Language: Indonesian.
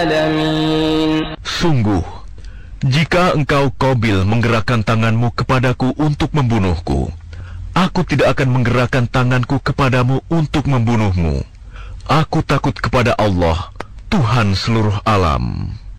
العالمين. Sungguh, jika engkau Qabil menggerakkan tanganmu kepadaku untuk membunuhku, aku tidak akan menggerakkan tanganku kepadamu untuk membunuhmu. Aku takut kepada Allah, Tuhan seluruh alam.